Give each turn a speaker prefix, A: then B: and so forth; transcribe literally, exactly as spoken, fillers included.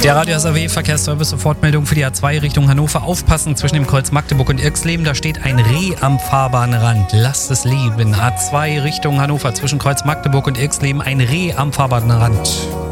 A: Der Radio S R W Verkehrsservice Sofortmeldung für die A zwei Richtung Hannover. Aufpassen zwischen dem Kreuz Magdeburg und Irxleben. Da steht ein Reh am Fahrbahnrand. Lasst es leben. A zwei Richtung Hannover zwischen Kreuz Magdeburg und Irxleben. Ein Reh am Fahrbahnrand.